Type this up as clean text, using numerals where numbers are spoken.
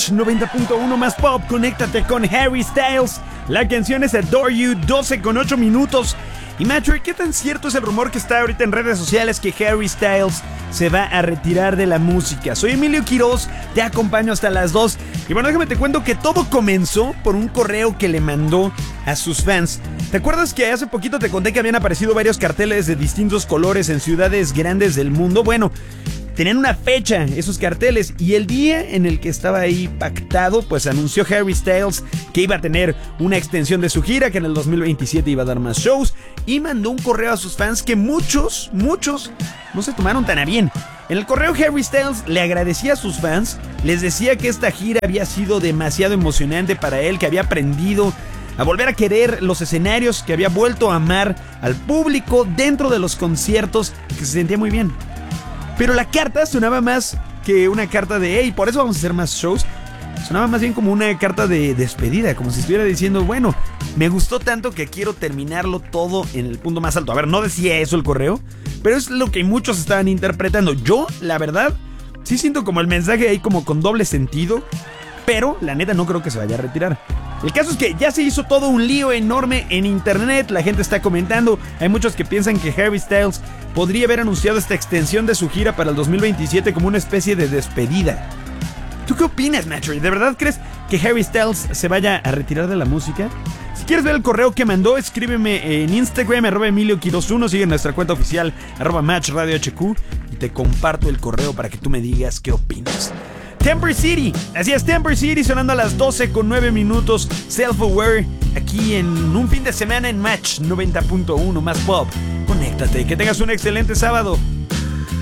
Match 90.1 más pop. Conéctate con Harry Styles. La canción es Adore You, 12:08 minutos. Y Macho, ¿qué tan cierto es el rumor que está ahorita en redes sociales que Harry Styles se va a retirar de la música? Soy Emilio Quiroz, te acompaño hasta las 2. Y bueno, déjame te cuento que todo comenzó por un correo que le mandó a sus fans. ¿Te acuerdas que hace poquito te conté que habían aparecido varios carteles de distintos colores en ciudades grandes del mundo? Bueno, tenían una fecha esos carteles y el día en el que estaba ahí pactado, pues anunció Harry Styles que iba a tener una extensión de su gira, que en el 2027 iba a dar más shows, y mandó un correo a sus fans que muchos no se tomaron tan a bien. En el correo Harry Styles le agradecía a sus fans, les decía que esta gira había sido demasiado emocionante para él, que había aprendido a volver a querer los escenarios, que había vuelto a amar al público dentro de los conciertos, que se sentía muy bien. Pero la carta sonaba más que una carta de hey, por eso vamos a hacer más shows. Sonaba más bien como una carta de despedida, como si estuviera diciendo, bueno, me gustó tanto que quiero terminarlo todo en el punto más alto. A ver, no decía eso el correo, pero es lo que muchos estaban interpretando. Yo, la verdad, sí siento como el mensaje ahí como con doble sentido, pero la neta no creo que se vaya a retirar. El caso es que ya se hizo todo un lío enorme en internet, la gente está comentando, hay muchos que piensan que Harry Styles podría haber anunciado esta extensión de su gira para el 2027 como una especie de despedida. ¿Tú qué opinas, Macho? ¿De verdad crees que Harry Styles se vaya a retirar de la música? Si quieres ver el correo que mandó, escríbeme en Instagram, @EmilioQuiroz1, sigue nuestra cuenta oficial, @MatchRadioHQ, y te comparto el correo para que tú me digas qué opinas. Temper City, así es, Temper City sonando a las 12:09 minutos, Self-Aware, aquí en un fin de semana en Match 90.1 más pop. Conéctate, que tengas un excelente sábado.